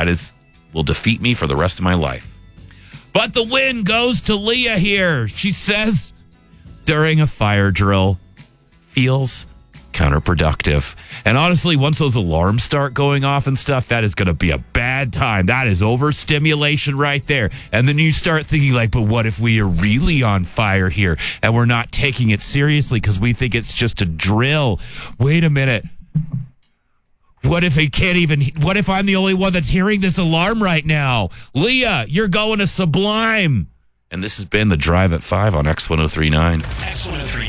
will defeat me for the rest of my life. But the win goes to Leah here. She says, during a fire drill, feels counterproductive. And honestly, once those alarms start going off and stuff, that is going to be a bad time. That is overstimulation right there. And then you start thinking like, but what if we are really on fire here and we're not taking it seriously because we think it's just a drill? Wait a minute. What if what if I'm the only one that's hearing this alarm right now? Leah, you're going to Sublime. And this has been The Drive at 5 on X1039. X1039.